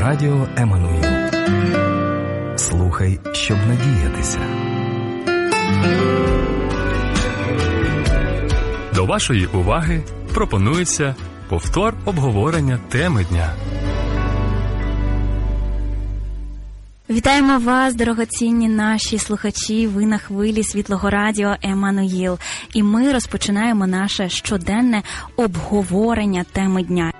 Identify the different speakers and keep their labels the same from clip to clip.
Speaker 1: Радіо Еммануїл. Слухай, щоб надіятися.
Speaker 2: До вашої уваги пропонується повтор обговорення теми дня.
Speaker 3: Вітаємо вас, дорогоцінні наші слухачі, ви на хвилі Світлого Радіо Еммануїл. І ми розпочинаємо наше щоденне обговорення теми дня.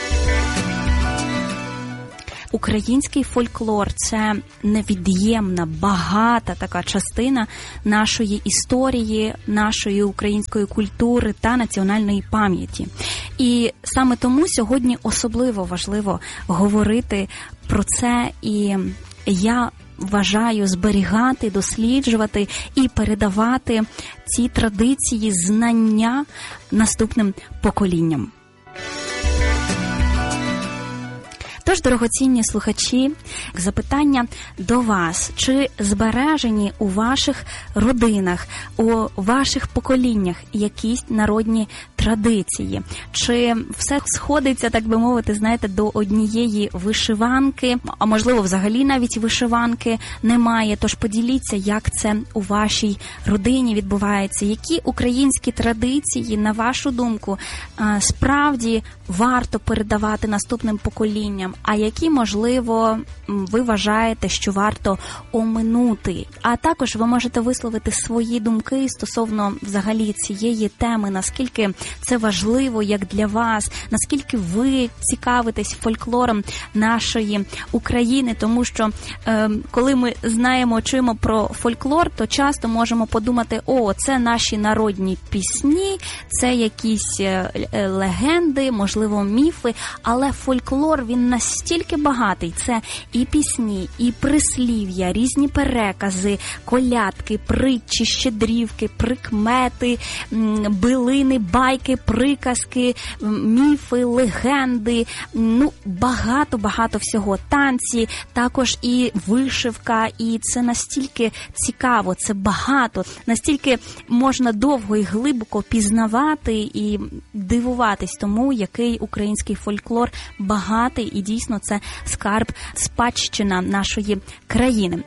Speaker 3: Український фольклор – це невід'ємна, багата така частина нашої історії, нашої української культури та національної пам'яті. І саме тому сьогодні особливо важливо говорити про це, і я вважаю зберігати, досліджувати і передавати ці традиції, знання наступним поколінням. Тож, дорогоцінні слухачі, запитання до вас. Чи збережені у ваших родинах, у ваших поколіннях якісь народні традиції? Чи все сходиться, так би мовити, знаєте, до однієї вишиванки, а можливо взагалі навіть вишиванки немає? Тож поділіться, як це у вашій родині відбувається. Які українські традиції, на вашу думку, справді варто передавати наступним поколінням? А які, можливо, ви вважаєте, що варто оминути? А також ви можете висловити свої думки стосовно взагалі цієї теми, наскільки це важливо як для вас, наскільки ви цікавитесь фольклором нашої України, тому що коли ми знаємо, чуємо про фольклор, то часто можемо подумати, це наші народні пісні, це якісь легенди, можливо, міфи, але фольклор, він настільки багатий. Це і пісні, і прислів'я, різні перекази, колядки, притчі, щедрівки, прикмети, билини, байки, приказки, міфи, легенди, багато всього. Танці, також і вишивка, і це настільки цікаво, це багато, настільки можна довго і глибоко пізнавати і дивуватись тому, який український фольклор багатий, і дійсно це скарб, спадщина нашої країни.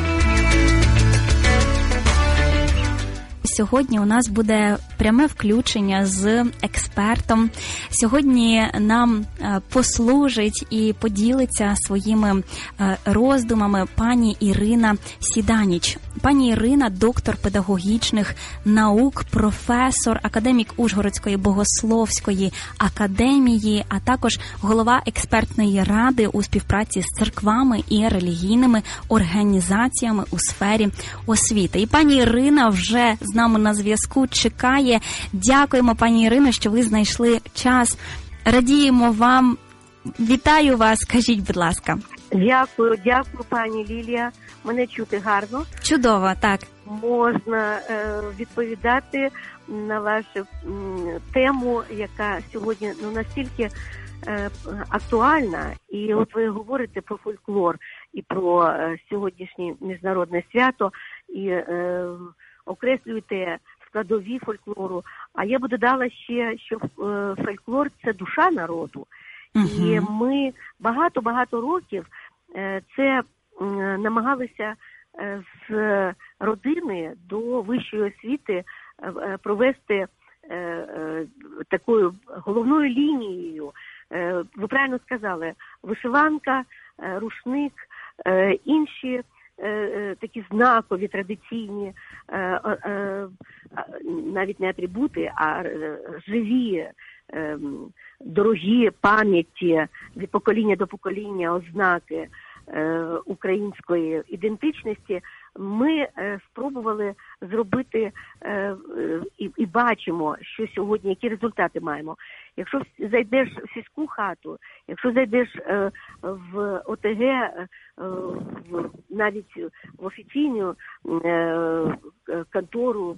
Speaker 3: Сьогодні у нас буде пряме включення з експертом. Сьогодні нам послужить і поділиться своїми роздумами пані Ірина Сіданіч. Пані Ірина – доктор педагогічних наук, професор, академік Ужгородської богословської академії, а також голова експертної ради у співпраці з церквами і релігійними організаціями у сфері освіти. І пані Ірина вже з нами на зв'язку, чекає. Дякуємо, пані Ірино, що ви знайшли час. Радіємо вам. Вітаю вас, скажіть, будь ласка.
Speaker 4: Дякую, пані Лілія. Мене чути гарно?
Speaker 3: Чудово, так.
Speaker 4: Можна відповідати на вашу тему, яка сьогодні настільки актуальна. І от ви говорите про фольклор і про сьогоднішнє міжнародне свято, і окреслюєте складові фольклору. А я б додала ще, що фольклор – це душа народу. І ми багато років це намагалися з родини до вищої освіти провести такою головною лінією. Ви правильно сказали, вишиванка, рушник, інші такі знакові, традиційні, навіть не атрибути, а живі, дорогі пам'яті від покоління до покоління, ознаки української ідентичності, ми спробували зробити і бачимо, що сьогодні, які результати маємо. Якщо зайдеш в сільську хату, якщо зайдеш в ОТГ, навіть в офіційну контору,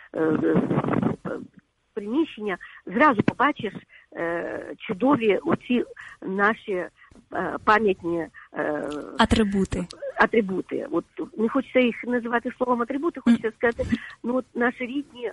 Speaker 4: приміщення, зразу побачиш чудові оці наші пам'ятні атрибути. От не хочеться їх називати словом атрибути, хочеться сказати, наші рідні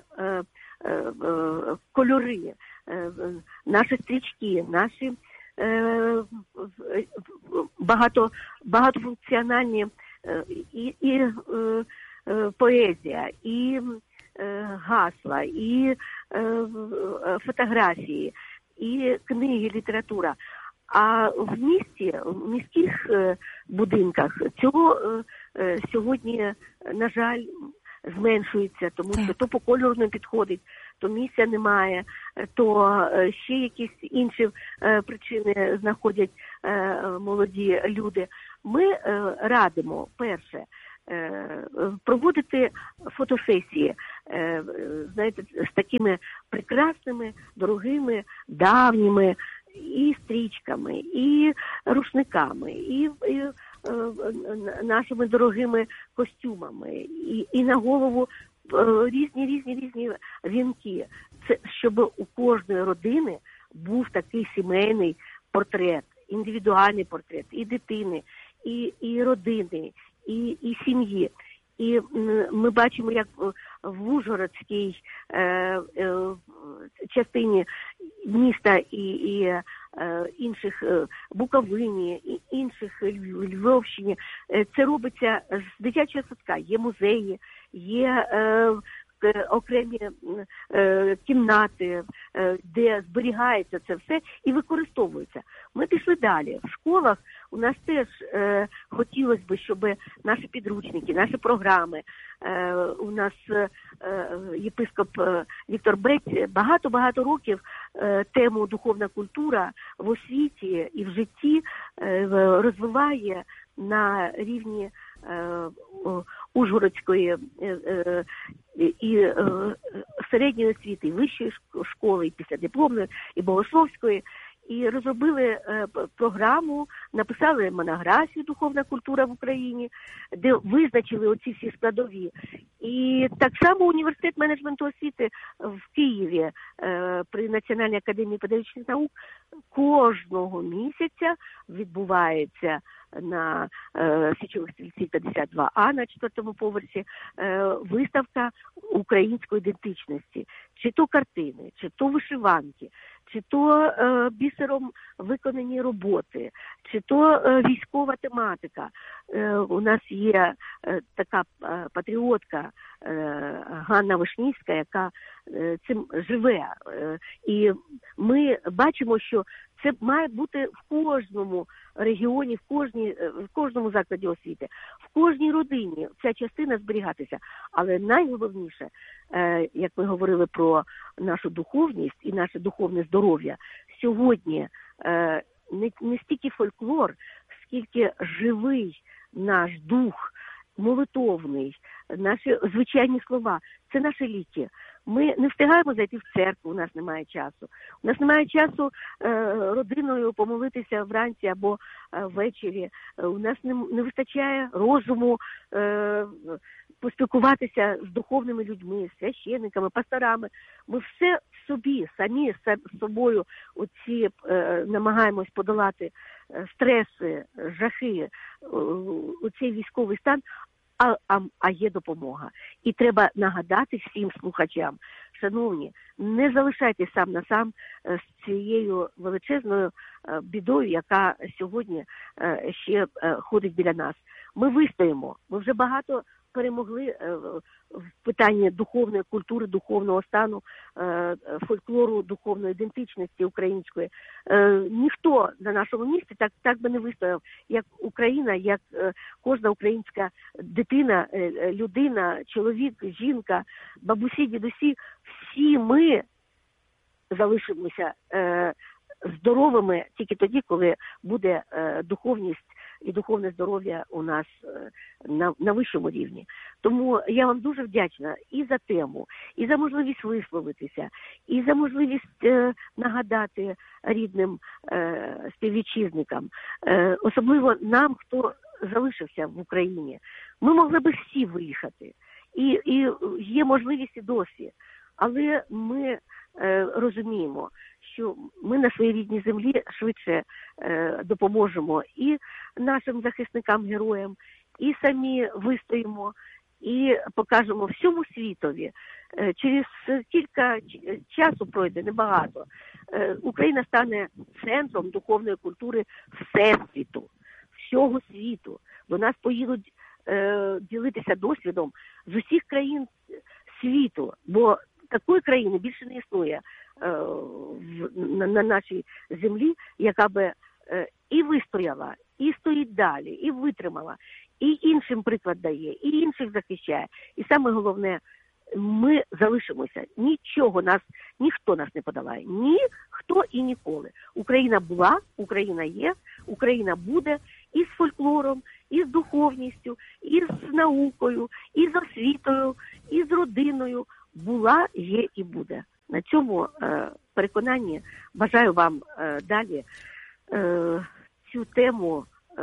Speaker 4: кольори, наші стрічки, наші багатофункціональні і поезія, і гасла, і фотографії, і книги, література. А в міських будинках цього сьогодні, на жаль, зменшується, тому що то по кольору не підходить, то місця немає, то ще якісь інші причини знаходять молоді люди. Ми радимо, перше, проводити фотосесії, знаєте, з такими прекрасними, дорогими, давніми і стрічками, і рушниками, і нашими дорогими костюмами, і на голову різні вінки. Це щоб у кожної родини був такий сімейний портрет, індивідуальний портрет і дитини, і родини, і сім'ї. І ми бачимо, як в Ужгородській частині міста і інших Буковині, і інших Львовщині, це робиться з дитячого садка. Є музеї, є окремі кімнати, де зберігається це все і використовується. Ми пішли далі. В школах у нас теж хотілося б, щоб наші підручники, наші програми, у нас єпископ Віктор Бець багато років тему духовна культура в освіті і в житті розвиває на рівні Ужгородської і середньої освіти, і вищої школи, і післядипломної, і богословської. І розробили програму, написали монографію «Духовна культура в Україні», де визначили оці всі складові. І так само університет менеджменту освіти в Києві при Національній академії педагогічних наук кожного місяця відбувається на Січових стрільців 52А на 4-му поверсі виставка української ідентичності. Чи то картини, чи то вишиванки, чи то бісером виконані роботи, чи то військова тематика. У нас є така патріотка Ганна Вишнівська, яка цим живе. І ми бачимо, що це має бути в кожному регіоні, в кожному закладі освіти, в кожній родині ця частина зберігатися. Але найголовніше, як ми говорили про нашу духовність і наше духовне здоров'я, сьогодні не стільки фольклор, скільки живий наш дух, молитовний, наші звичайні слова. Це наші ліки. Ми не встигаємо зайти в церкву, у нас немає часу. У нас немає часу родиною помолитися вранці або ввечері. У нас не вистачає розуму поспілкуватися з духовними людьми, священниками, пасторами. Ми все в собі, самі з собою оці намагаємось подолати стреси, жахи, оцей військовий стан, а є допомога. І треба нагадати всім слухачам, шановні, не залишайтесь сам на сам з цією величезною бідою, яка сьогодні ще ходить біля нас. Ми вистоїмо, ми вже багато перемогли в питанні духовної культури, духовного стану, фольклору, духовної ідентичності української. Ніхто на нашому місці так би не вистояв, як Україна, як кожна українська дитина, людина, чоловік, жінка, бабусі, дідусі. Всі ми залишимося здоровими тільки тоді, коли буде духовність і духовне здоров'я у нас на вищому рівні. Тому я вам дуже вдячна і за тему, і за можливість висловитися, і за можливість нагадати рідним співвітчизникам, особливо нам, хто залишився в Україні. Ми могли би всі виїхати, і є можливість і досі, але ми розуміємо, що ми на своїй рідній землі швидше допоможемо і нашим захисникам-героям, і самі вистоїмо, і покажемо всьому світові. Через кілька часу пройде, небагато, Україна стане центром духовної культури Всесвіту. всього світу. До нас поїдуть ділитися досвідом з усіх країн світу, бо такої країни більше не існує на нашій землі, яка би і вистояла, і стоїть далі, і витримала, і іншим приклад дає, і інших захищає. І саме головне, ми залишимося. Ніхто нас не подолає. Ніхто і ніколи. Україна була, Україна є, Україна буде і з фольклором, і з духовністю, і з наукою, і з освітою, і з родиною. Була, є і буде. На цьому переконанні бажаю вам далі цю тему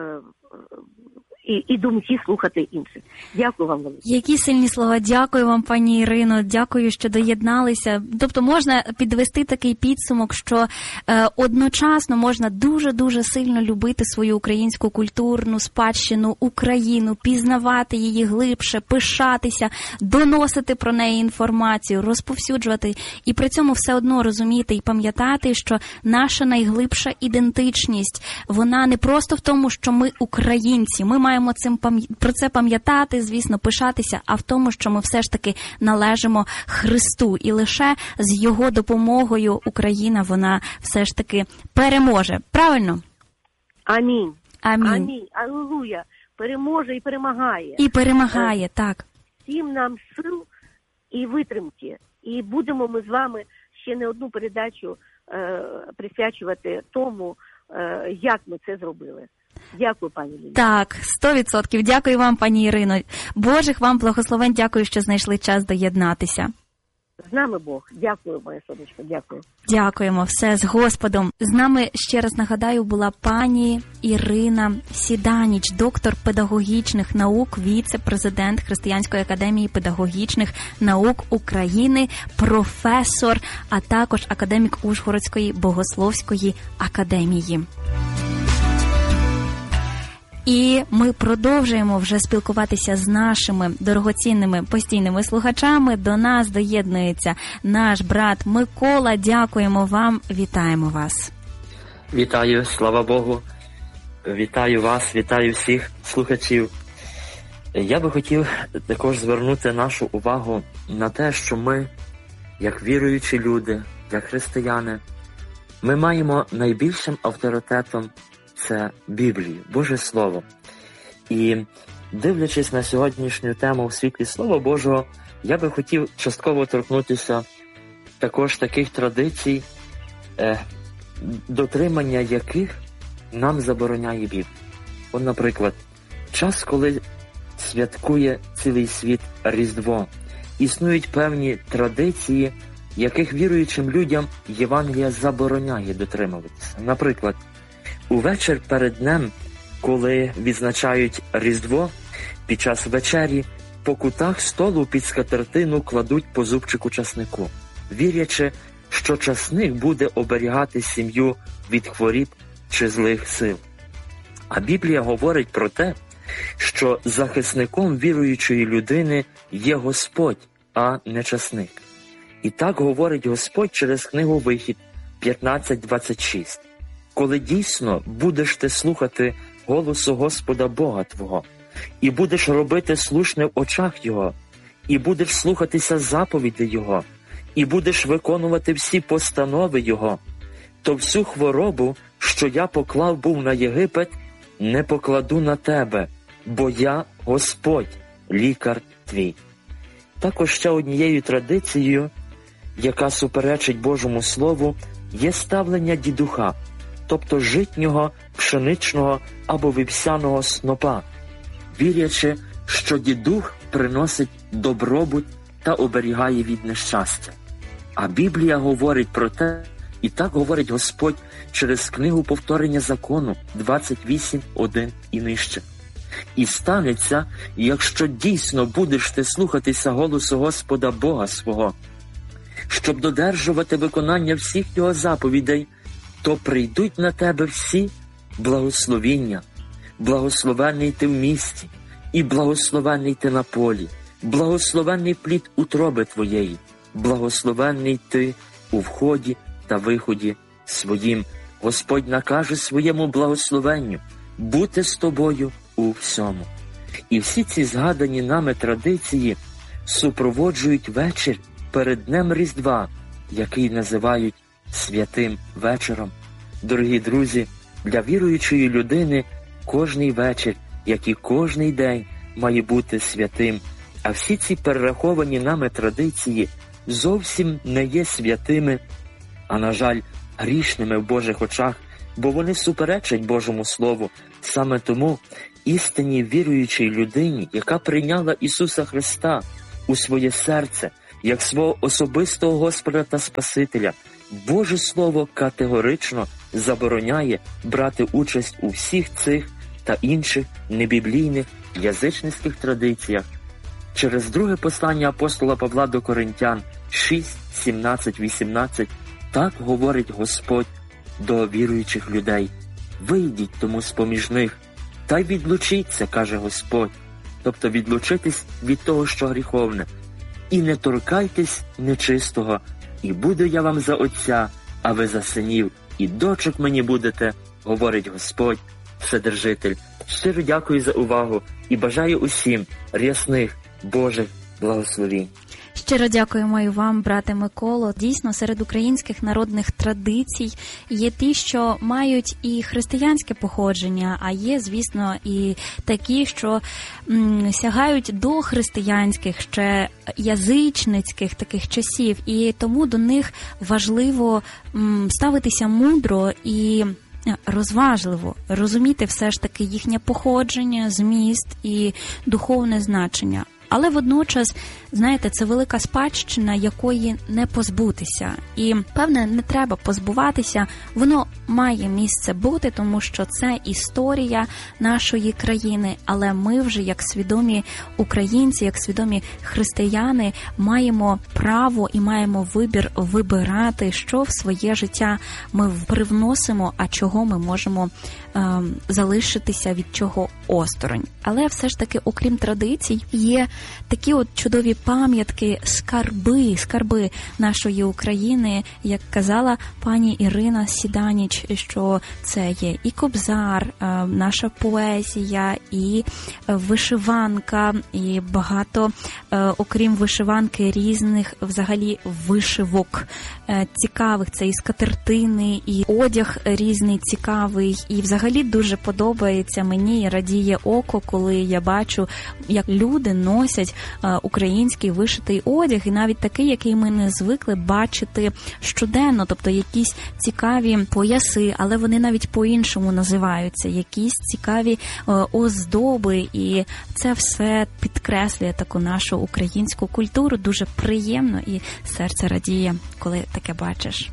Speaker 4: і думки слухати інших. Дякую вам велике.
Speaker 3: Які сильні слова. Дякую вам, пані Ірино. Дякую, що доєдналися. Тобто можна підвести такий підсумок, що одночасно можна дуже-дуже сильно любити свою українську культурну спадщину, Україну, пізнавати її глибше, пишатися, доносити про неї інформацію, розповсюджувати. І при цьому все одно розуміти і пам'ятати, що наша найглибша ідентичність, вона не просто в тому, що ми українці. Ми маємо про це пам'ятати, звісно, пишатися, а в тому, що ми все ж таки належимо Христу. І лише з Його допомогою Україна, вона все ж таки переможе. Правильно?
Speaker 4: Амінь.
Speaker 3: Амінь.
Speaker 4: Амінь. Алілуя. Переможе і перемагає.
Speaker 3: І перемагає, так.
Speaker 4: Всім нам сил і витримки. І будемо ми з вами ще не одну передачу присвячувати тому, як ми це зробили. Дякую, пані Лілія.
Speaker 3: Так, 100%. Дякую вам, пані Ірино. Божих вам благословень. Дякую, що знайшли час доєднатися.
Speaker 4: З нами Бог. Дякую, моє сонечко. Дякую.
Speaker 3: Дякуємо. Все з Господом. З нами, ще раз нагадаю, була пані Ірина Сіданіч, доктор педагогічних наук, віце-президент Християнської академії педагогічних наук України, професор, а також академік Ужгородської богословської академії. І ми продовжуємо вже спілкуватися з нашими дорогоцінними постійними слухачами. До нас доєднується наш брат Микола. Дякуємо вам, вітаємо вас.
Speaker 5: Вітаю, слава Богу. Вітаю вас, вітаю всіх слухачів. Я би хотів також звернути нашу увагу на те, що ми, як віруючі люди, як християни, ми маємо найбільшим авторитетом це Біблію, Боже Слово. І дивлячись на сьогоднішню тему в світлі Слова Божого, я би хотів частково торкнутися також таких традицій, дотримання яких нам забороняє Біблія. От, наприклад, час, коли святкує цілий світ Різдво, існують певні традиції, яких віруючим людям Євангелія забороняє дотримуватися. Наприклад, увечір перед днем, коли відзначають Різдво, під час вечері по кутах столу під скатертину кладуть по зубчику часнику, вірячи, що часник буде оберігати сім'ю від хворіб чи злих сил. А Біблія говорить про те, що захисником віруючої людини є Господь, а не часник. І так говорить Господь через книгу Вихід 15:26. Коли дійсно будеш ти слухати голосу Господа Бога твого, і будеш робити слушне в очах Його, і будеш слухатися заповідей Його, і будеш виконувати всі постанови Його, то всю хворобу, що я поклав був на Єгипет, не покладу на тебе, бо я Господь, лікар твій. Також ще однією традицією, яка суперечить Божому Слову, є ставлення дідуха, тобто житнього, пшеничного або вівсяного снопа, вірячи, що дідух приносить добробут та оберігає від нещастя. А Біблія говорить про те, і так говорить Господь через книгу Повторення закону 28:1 і нижче. І станеться, якщо дійсно будеш ти слухатися голосу Господа Бога свого, щоб додержувати виконання всіх Його заповідей, то прийдуть на тебе всі благословіння. Благословенний ти в місті, і благословенний ти на полі, благословенний плід утроби твоєї, благословенний ти у вході та виході своїм. Господь накаже своєму благословенню, бути з тобою у всьому. І всі ці згадані нами традиції супроводжують вечір перед Днем Різдва, який називають Святим вечором. Дорогі друзі, для віруючої людини кожний вечір, як і кожний день, має бути святим. А всі ці перераховані нами традиції зовсім не є святими, а, на жаль, грішними в Божих очах, бо вони суперечать Божому Слову. Саме тому істинній віруючій людині, яка прийняла Ісуса Христа у своє серце, як свого особистого Господа та Спасителя, Боже Слово категорично забороняє брати участь у всіх цих та інших небіблійних язичницьких традиціях. Через друге послання апостола Павла до Коринтян 6, 17, 18 так говорить Господь до віруючих людей: «Вийдіть тому з-поміж них, та й відлучіться, каже Господь», тобто відлучитись від того, що гріховне, «і не торкайтесь нечистого, і буду я вам за отця, а ви за синів, і дочок мені будете, говорить Господь, Вседержитель». Щиро дякую за увагу і бажаю усім рясних Божих благословінь.
Speaker 3: Щиро дякуємо і вам, брате Миколо. Дійсно, серед українських народних традицій є ті, що мають і християнське походження, а є, звісно, і такі, що сягають до християнських, ще язичницьких таких часів. І тому до них важливо ставитися мудро і розважливо, розуміти все ж таки їхнє походження, зміст і духовне значення. Але водночас, знаєте, це велика спадщина, якої не позбутися. І, певне, не треба позбуватися, воно має місце бути, тому що це історія нашої країни. Але ми вже, як свідомі українці, як свідомі християни, маємо право і маємо вибір вибирати, що в своє життя ми привносимо, а чого ми можемо залишитися, від чого осторонь. Але все ж таки, окрім традицій, є такі от чудові пам'ятки, скарби нашої України, як казала пані Ірина Сіданіч, що це є і кобзар, наша поезія, і вишиванка, і багато, окрім вишиванки, різних взагалі вишивок цікавих. Це і скатертини, і одяг різний цікавий. І взагалі дуже подобається мені і радіє око, коли я бачу, як люди носять український вишитий одяг, і навіть такий, який ми не звикли бачити щоденно, тобто якісь цікаві пояси, але вони навіть по-іншому називаються, якісь цікаві оздоби, і це все підкреслює таку нашу українську культуру. Дуже приємно і серце радіє, коли таке бачиш.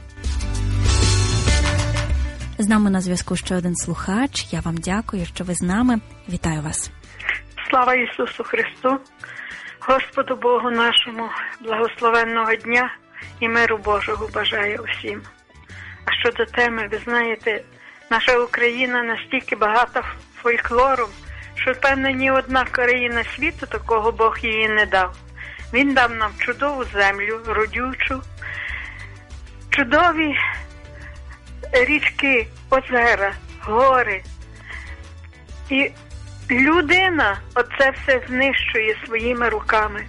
Speaker 3: З нами на зв'язку ще один слухач. Я вам дякую, що ви з нами. Вітаю вас.
Speaker 6: Слава Ісусу Христу, Господу Богу нашому, благословенного дня і миру Божого бажаю усім. А щодо теми, ви знаєте, наша Україна настільки багата фольклором, що, певно, ні одна країна світу такого Бог її не дав. Він дав нам чудову землю, родючу, чудові річки, озера, гори. І людина оце все знищує своїми руками.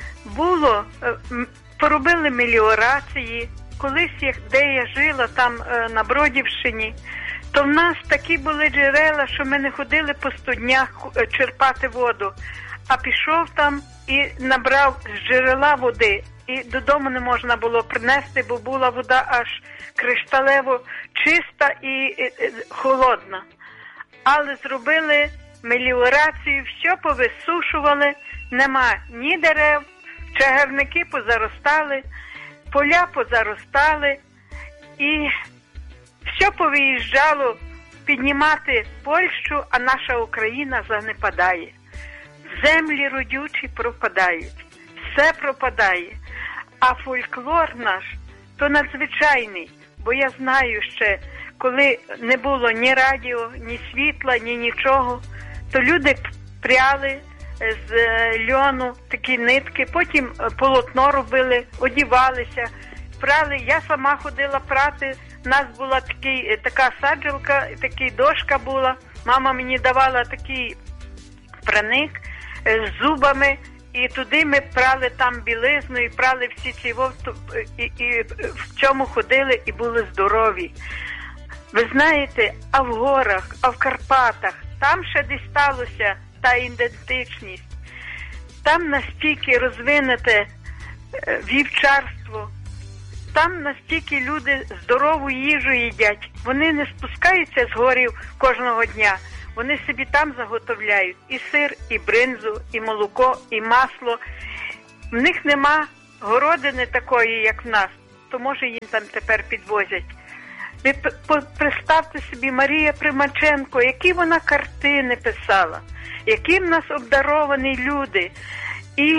Speaker 6: Поробили меліорації. Колись, де я жила, там на Бродівщині, то в нас такі були джерела, що ми не ходили по студнях черпати воду, а пішов там і набрав з джерела води. І додому не можна було принести, бо була вода аж кришталево чиста і холодна. Але зробили меліорацію, все повисушували, нема ні дерев, чагарники позаростали, поля позаростали, і все повиїжджало піднімати Польщу, а наша Україна занепадає. Землі родючі пропадають, все пропадає. А фольклор наш, то надзвичайний, бо я знаю ще, коли не було ні радіо, ні світла, ні нічого, то люди пряли з льону такі нитки, потім полотно робили, одівалися, прали. Я сама ходила прати, у нас була така саджалка, така дошка була, Мама мені давала такий праник з зубами, і туди ми прали там білизну, і прали всі ці і в цьому ходили, і були здорові. Ви знаєте, а в горах, а в Карпатах, там ще десь сталося та ідентичність. Там настільки розвинуте вівчарство, там настільки люди здорову їжу їдять. Вони не спускаються з горів кожного дня. Вони собі там заготовляють і сир, і бринзу, і молоко, і масло. В них нема городини такої, як в нас, то може їм там тепер підвозять. Ви представте собі, Марія Примаченко, які вона картини писала, які в нас обдаровані люди. І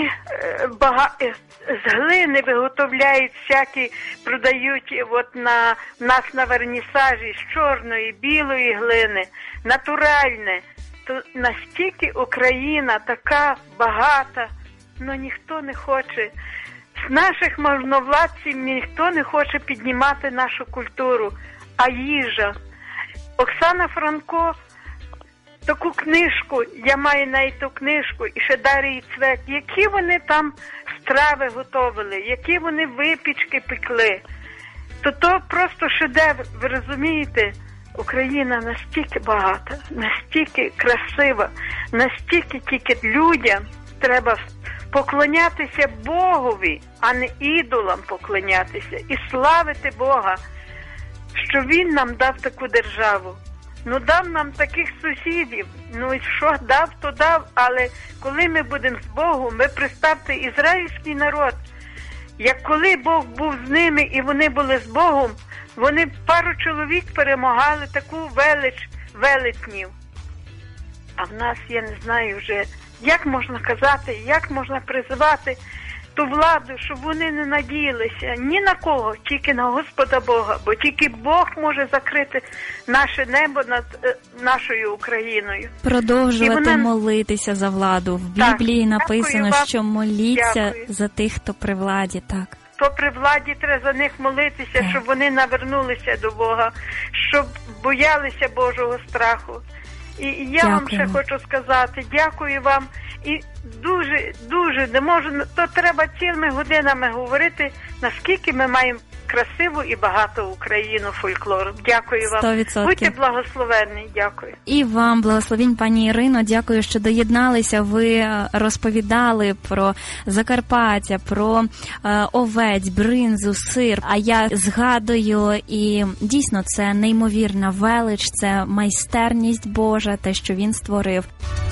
Speaker 6: з глини виготовляють всякі, продають от нас на вернісажі з чорної, білої глини, натуральне. То настільки Україна така багата, но ніхто не хоче. З наших можновладців ніхто не хоче піднімати нашу культуру. А їжа. Оксана Франко таку книжку, я маю навіть ту книжку, і ще Дар'ї Цвет, які вони там страви готовили, які вони випічки пекли. То просто шедевр, ви розумієте? Україна настільки багата, настільки красива, настільки тільки людям треба поклонятися Богові, а не ідолам поклонятися, і славити Бога, що Він нам дав таку державу. Ну, дав нам таких сусідів, ну і що дав, то дав, але коли ми будемо з Богом, ми, представте, ізраїльський народ, як коли Бог був з ними і вони були з Богом, вони пару чоловік перемагали таку велетнів. А в нас, я не знаю вже, як можна казати, як можна призивати ту владу, щоб вони не надіялися ні на кого, тільки на Господа Бога, бо тільки Бог може закрити наше небо над нашою Україною.
Speaker 3: Продовжувати молитися за владу. В Біблії написано, що моліться за тих, хто при владі, так.
Speaker 6: То при владі треба за них молитися, щоб вони навернулися до Бога, щоб боялися Божого страху. І я вам ще хочу сказати, дякую вам. І дуже не можу, то треба цілими годинами говорити, наскільки ми маємо красиву і багату Україну фольклору. Дякую вам.
Speaker 3: 100%.
Speaker 6: Будьте благословенні. Дякую.
Speaker 3: І вам благословінь, пані Ірино. Дякую, що доєдналися. Ви розповідали про Закарпаття, про овець, бринзу, сир. А я згадую, і дійсно це неймовірна велич, це майстерність Божа, те, що Він створив.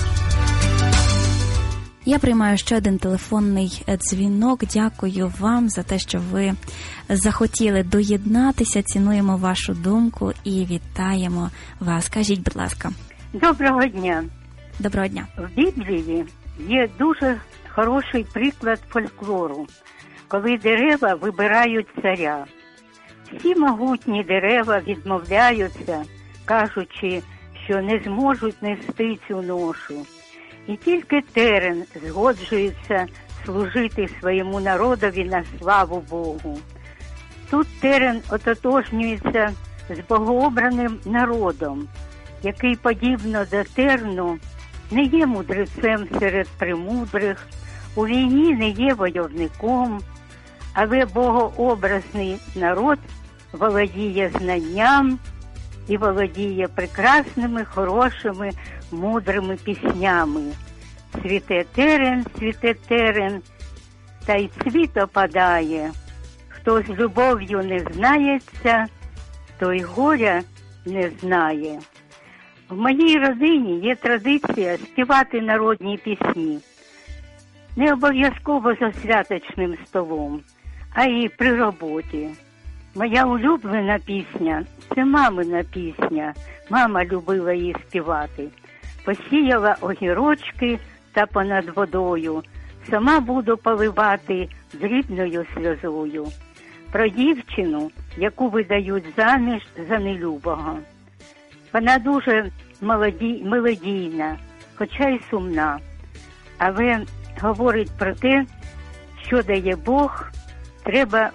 Speaker 3: Я приймаю ще один телефонний дзвінок. Дякую вам за те, що ви захотіли доєднатися. Цінуємо вашу думку і вітаємо вас. Кажіть, будь ласка.
Speaker 7: Доброго дня.
Speaker 3: Доброго дня.
Speaker 7: В Біблії є дуже хороший приклад фольклору, коли дерева вибирають царя. Всі могутні дерева відмовляються, кажучи, що не зможуть нести цю ношу. І тільки терен згоджується служити своєму народові на славу Богу. Тут терен ототожнюється з богообраним народом, який, подібно до терну, не є мудрецем серед премудрих, у війні не є войовником, але богообразний народ володіє знанням і володіє прекрасними, хорошими, мудрими піснями. Цвіте терен, та й цвіт опадає. Хто з любов'ю не знається, той горя не знає. В моїй родині є традиція співати народні пісні. Не обов'язково за святочним столом, а й при роботі. Моя улюблена пісня – це мамина пісня. Мама любила її співати. Посіяла огірочки та понад водою. Сама буду поливати дрібною сльозою. Про дівчину, яку видають заміж за нелюбого. Вона дуже мелодійна, хоча й сумна. Але говорить про те, що дає Бог, треба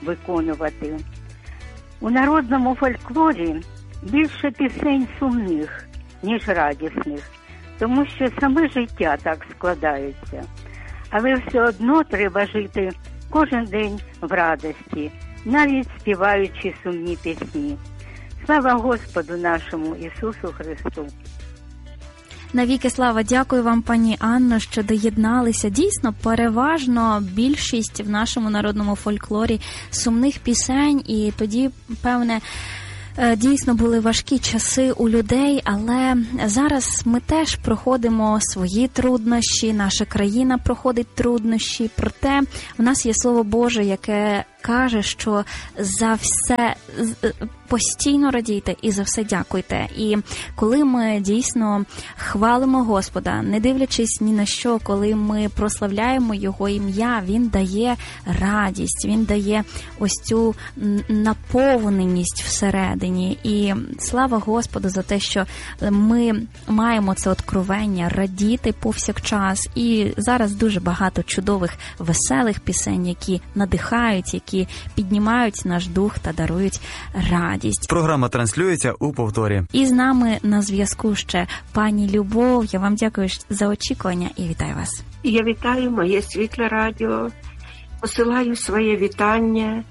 Speaker 7: виконувати. У народному фольклорі більше пісень сумних, ніж радісних, тому що саме життя так складається. Але все одно треба жити кожен день в радості, навіть співаючи сумні пісні. Слава Господу нашому Ісусу Христу!
Speaker 3: Навіки слава, дякую вам, пані Анно, що доєдналися. Дійсно, переважно більшість в нашому народному фольклорі сумних пісень, і тоді, певне, дійсно були важкі часи у людей, але зараз ми теж проходимо свої труднощі, наша країна проходить труднощі, проте в нас є Слово Боже, яке каже, що за все постійно радійте і за все дякуйте. І коли ми дійсно хвалимо Господа, не дивлячись ні на що, коли ми прославляємо Його ім'я, Він дає радість, Він дає ось цю наповненість всередині. І слава Господу за те, що ми маємо це откровення радіти повсякчас. І зараз дуже багато чудових, веселих пісень, які надихають, які піднімають наш дух та дарують радість.
Speaker 8: Програма транслюється у повторі.
Speaker 3: І з нами на зв'язку ще пані Любов. Я вам дякую за очікування і вітаю вас.
Speaker 9: Я вітаю моє світле радіо, посилаю своє вітання,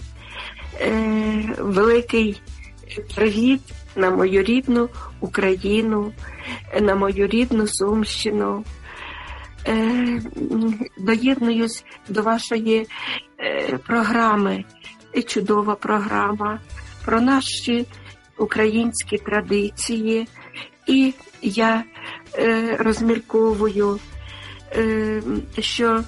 Speaker 9: великий привіт на мою рідну Україну, на мою рідну Сумщину. Доєднуюсь до вашої програми, чудова програма про наші українські традиції. І я розмірковую, що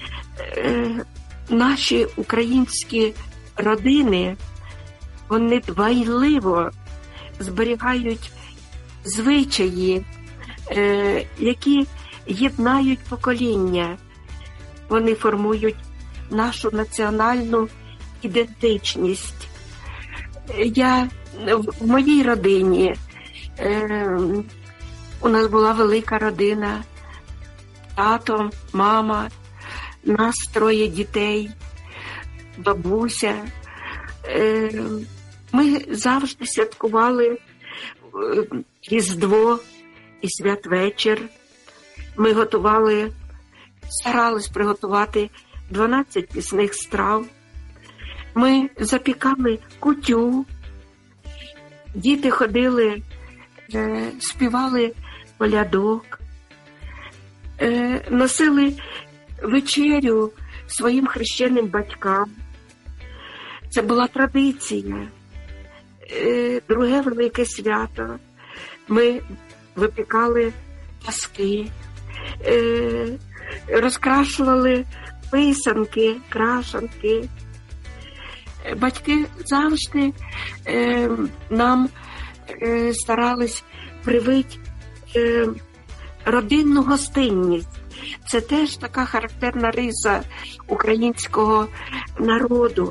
Speaker 9: наші українські родини, вони дбайливо зберігають звичаї, які єднають покоління. Вони формують нашу національну ідентичність. В моїй родині, у нас була велика родина, тато, мама, нас 3 дітей, бабуся. Ми завжди святкували Різдво і святвечір. Ми старались приготувати 12 пісних страв. Ми запікали кутю. Діти ходили, співали колядок, носили вечерю своїм хрещеним батькам. Це була традиція. Друге велике свято. Ми випікали паски, розкрашували писанки, крашанки. Батьки завжди нам старались привити родинну гостинність. Це теж така характерна риса українського народу.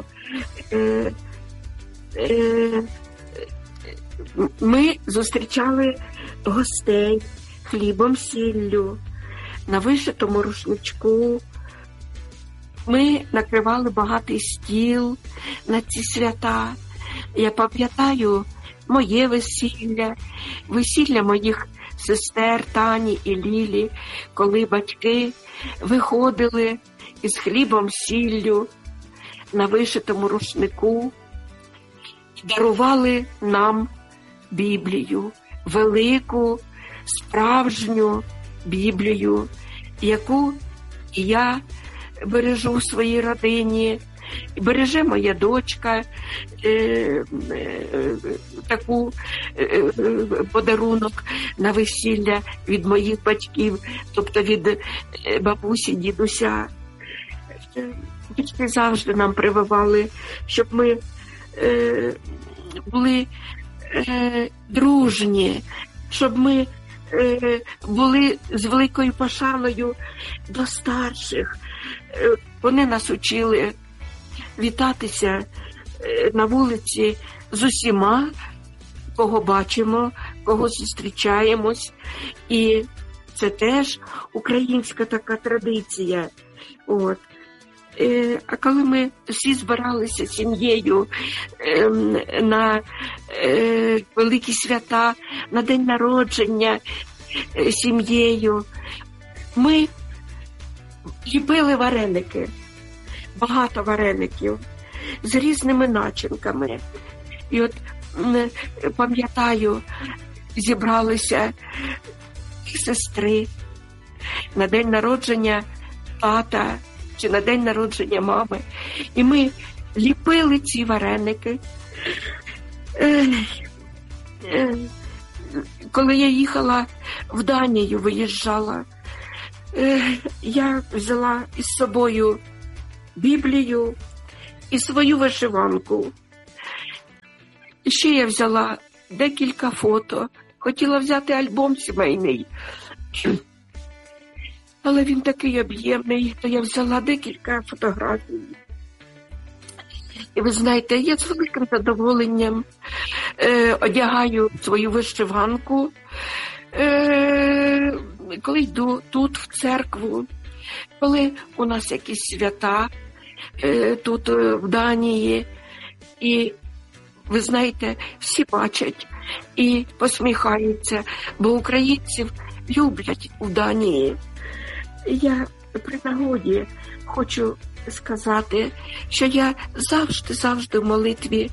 Speaker 9: Ми зустрічали гостей хлібом, сіллю, на вишитому рушничку. Ми накривали багатий стіл на ці свята. Я пам'ятаю моє весілля, весілля моїх сестер Тані і Лілі, коли батьки виходили із хлібом, сіллю на вишитому рушнику і дарували нам Біблію, велику, справжню Біблію, яку я бережу в своїй родині, береже моя дочка, таку подарунок на весілля від моїх батьків, тобто від бабусі, дідуся. Батьки завжди нам прививали, щоб ми були дружні, щоб ми були з великою пошаною до старших. Вони нас учили вітатися на вулиці з усіма, кого бачимо, кого зустрічаємось. І це теж українська така традиція. От. А коли ми всі збиралися сім'єю на великі свята, на день народження сім'єю, ми ліпили вареники, багато вареників з різними начинками. І от пам'ятаю, зібралися сестри на день народження тата чи на день народження мами. І ми ліпили ці вареники. Коли я їхала в Данію, виїжджала, я взяла із собою Біблію і свою вишиванку. І ще я взяла декілька фото. Хотіла взяти альбом сімейний. Але він такий об'ємний, то я взяла декілька фотографій. І ви знаєте, я з великим задоволенням одягаю свою вишиванку, коли йду тут в церкву, коли у нас якісь свята тут в Данії. І ви знаєте, всі бачать і посміхаються, бо українців люблять у Данії. Я при нагоді хочу сказати, що я завжди в молитві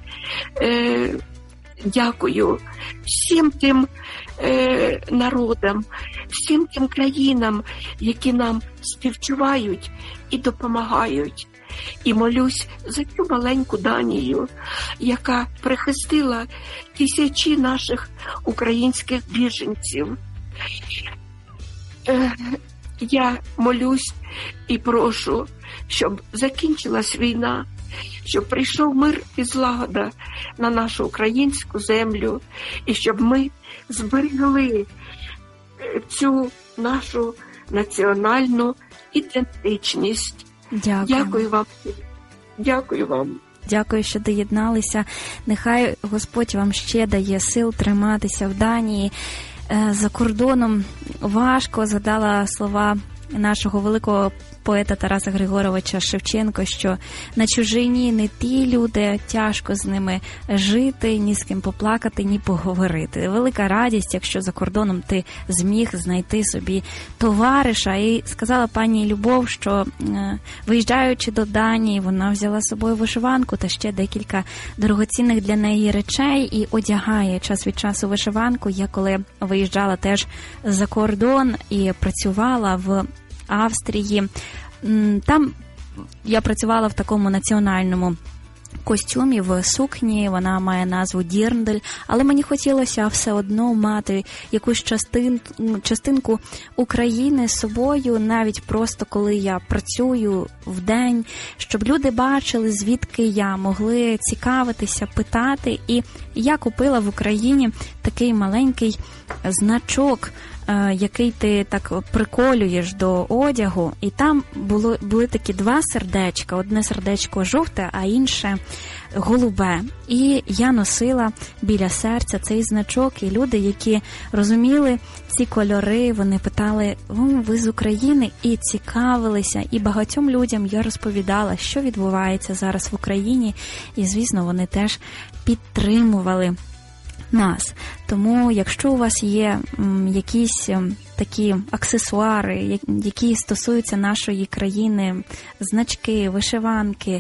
Speaker 9: дякую всім тим народам, всім тим країнам, які нам співчувають і допомагають. І молюсь за цю маленьку Данію, яка прихистила тисячі наших українських біженців. Я молюсь і прошу, щоб закінчилась війна, щоб прийшов мир і злагода на нашу українську землю, і щоб ми зберегли цю нашу національну ідентичність. Дякую вам. Дякую вам.
Speaker 3: Дякую, що доєдналися. Нехай Господь вам ще дає сил триматися в Данії. За кордоном важко. Згадала слова нашого великого поета Тараса Григоровича Шевченка, що на чужині не ті люди, тяжко з ними жити, ні з ким поплакати, ні поговорити. Велика радість, якщо за кордоном ти зміг знайти собі товариша. І сказала пані Любов, що виїжджаючи до Данії, вона взяла з собою вишиванку та ще декілька дорогоцінних для неї речей і одягає час від часу вишиванку. Я коли виїжджала теж за кордон і працювала в Австрії, там я працювала в такому національному костюмі, в сукні, вона має назву Дірндель, але мені хотілося все одно мати якусь частинку України з собою, навіть просто коли я працюю в день, щоб люди бачили, звідки я, могли цікавитися, питати. І я купила в Україні такий маленький значок, який ти так приколюєш до одягу, і там були такі два сердечка, одне сердечко жовте, а інше голубе. І я носила біля серця цей значок, і люди, які розуміли ці кольори, вони питали: ви з України? І цікавилися. І багатьом людям я розповідала, що відбувається зараз в Україні, і, звісно, вони теж підтримували нас. Тому, якщо у вас є якісь такі аксесуари, які стосуються нашої країни, значки, вишиванки,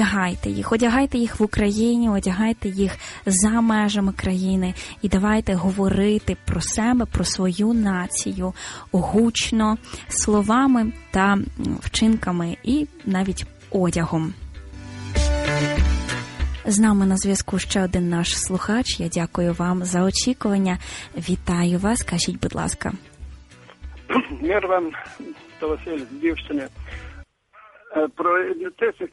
Speaker 3: одягайте їх в Україні, одягайте їх за межами країни і давайте говорити про себе, про свою націю гучно, словами та вчинками і навіть одягом. З нами на зв'язку ще один наш слухач. Я дякую вам за очікування. Вітаю вас. Кажіть, будь ласка.
Speaker 10: Мир вам, то Василь з Дівщини. Про ідентичність.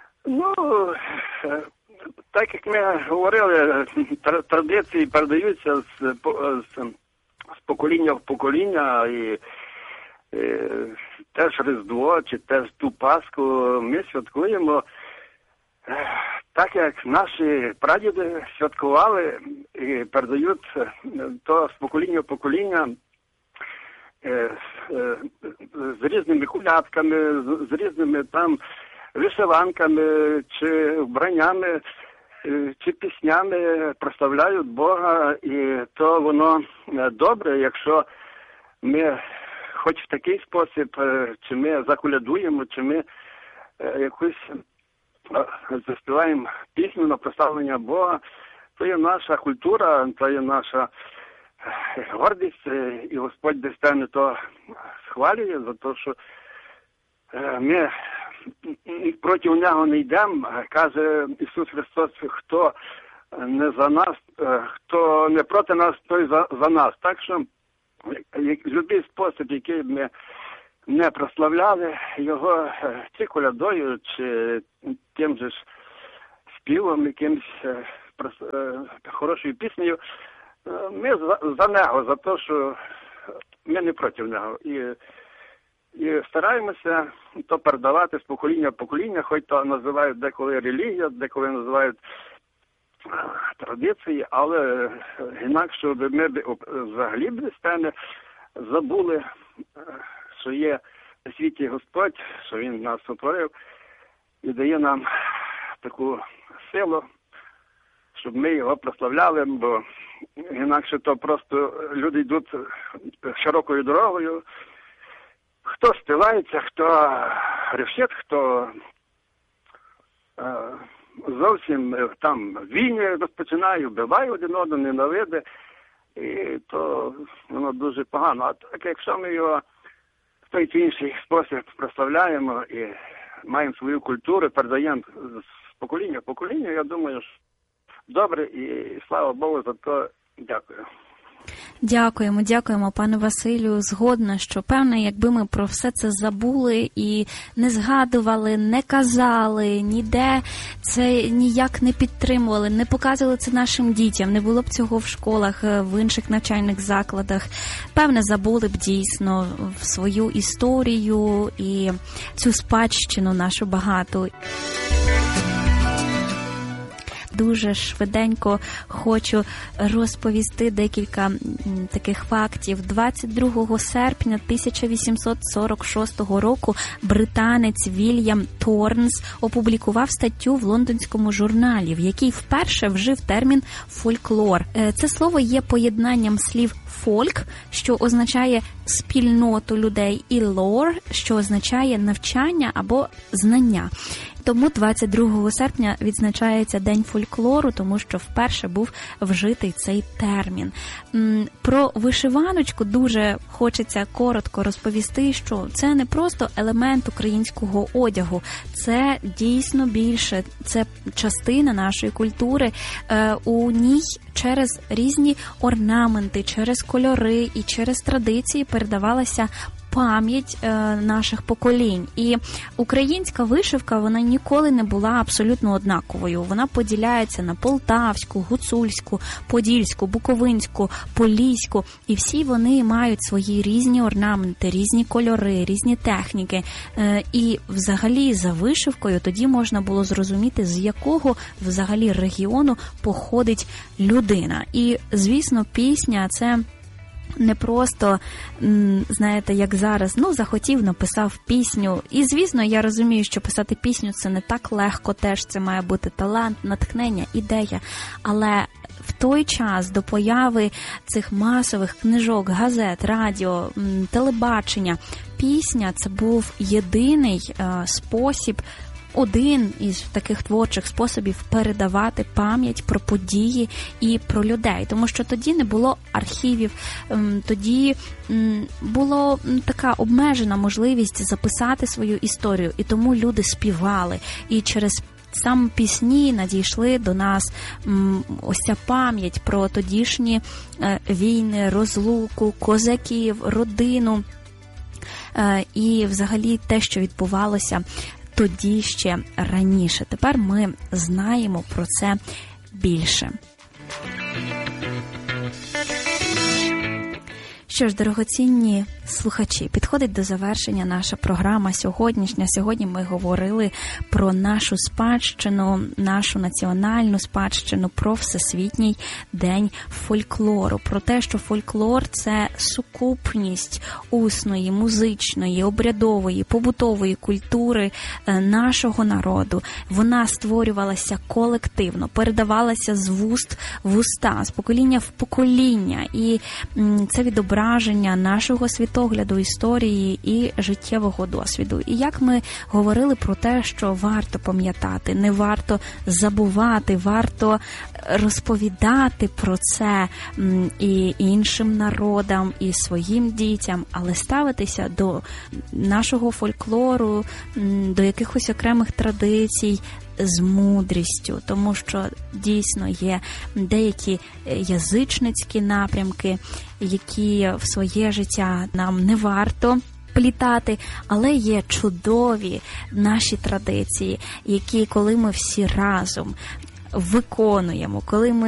Speaker 10: Так як ми говорили, традиції передаються з покоління в покоління. І теж Різдво, чи теж ту Пасху ми святкуємо так, як наші прадіди святкували і передають то з покоління в покоління з різними колядками, з різними там вишиванками, чи вбраннями, чи піснями прославляють Бога, і то воно добре, якщо ми хоч в такий спосіб, чи ми заколядуємо, чи ми якусь заспіваємо пісню на прославлення Бога, то є наша культура, то є наша гордість, і Господь десь те то схвалює за те, що ми проти нього не йдемо. Каже Ісус Христос, хто не за нас, хто не проти нас, той за нас. Так що будь-який спосіб, який ми не прославляли його, чи колядою, чи тим же ж співом, якимось хорошою піснею, ми за нього, за те, що ми не проти нього. І стараємося то передавати з покоління в покоління, хоч то називають деколи релігія, деколи називають традиції, але інакше, щоб ми взагалі без теми забули, що є у світі Господь, що Він нас сотворив і дає нам таку силу, щоб ми його прославляли, бо інакше то просто люди йдуть широкою дорогою, хто співається, хто ревшить, хто зовсім там війни розпочинає, вбиває один одного, ненавиде, і то воно дуже погано. А так, якщо ми його в той чи інший спосіб прославляємо і маємо свою культуру, передаємо з покоління в покоління, я думаю, що добре, і слава Богу за то. Дякую.
Speaker 3: Дякуємо, пане Василю. Згодна, що, певне, якби ми про все це забули і не згадували, не казали, ніде це ніяк не підтримували, не показували це нашим дітям, не було б цього в школах, в інших навчальних закладах, певне, забули б дійсно свою історію і цю спадщину нашу багату. Дуже швиденько хочу розповісти декілька таких фактів. 22 серпня 1846 року британець Вільям Торнс опублікував статтю в лондонському журналі, в якій вперше вжив термін «фольклор». Це слово є поєднанням слів «фольк», що означає спільноту людей, і «лор», що означає навчання або знання. Тому 22 серпня відзначається День фольклору, тому що вперше був вжитий цей термін. Про вишиваночку дуже хочеться коротко розповісти, що це не просто елемент українського одягу, це дійсно більше, це частина нашої культури. У ній через різні орнаменти, через кольори і через традиції передавалася пам'ять наших поколінь. І українська вишивка, вона ніколи не була абсолютно однаковою. Вона поділяється на полтавську, гуцульську, подільську, буковинську, поліську. І всі вони мають свої різні орнаменти, різні кольори, різні техніки. І взагалі за вишивкою тоді можна було зрозуміти, з якого взагалі регіону походить людина. І, звісно, пісня – це не просто, знаєте, як зараз, захотів, написав пісню. І, звісно, я розумію, що писати пісню – це не так легко теж, це має бути талант, натхнення, ідея. Але в той час до появи цих масових книжок, газет, радіо, телебачення, пісня – це був єдиний спосіб, один із таких творчих способів передавати пам'ять про події і про людей. Тому що тоді не було архівів, тоді була така обмежена можливість записати свою історію. І тому люди співали. І через саме пісні надійшли до нас ось ця пам'ять про тодішні війни, розлуку, козаків, родину і взагалі те, що відбувалося тоді ще раніше. Тепер ми знаємо про це більше. Що ж, дорогоцінні слухачі, підходить до завершення наша програма сьогоднішня. Сьогодні ми говорили про нашу спадщину, нашу національну спадщину, про Всесвітній день фольклору, про те, що фольклор – це сукупність усної, музичної, обрядової, побутової культури нашого народу. Вона створювалася колективно, передавалася з вуст в уста, з покоління в покоління. І це відображення нашого світогляду, історії і життєвого досвіду. І як ми говорили про те, що варто пам'ятати, не варто забувати, варто розповідати про це і іншим народам, і своїм дітям, але ставитися до нашого фольклору, до якихось окремих традицій з мудрістю, тому що дійсно є деякі язичницькі напрямки, які в своє життя нам не варто плітати, але є чудові наші традиції, які, коли ми всі разом виконуємо, коли ми